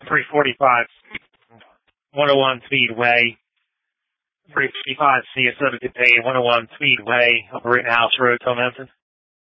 345 101 Speedway. 355 CSO to Depay 101 Speedway, up Rittenhouse Road, Tumhampton.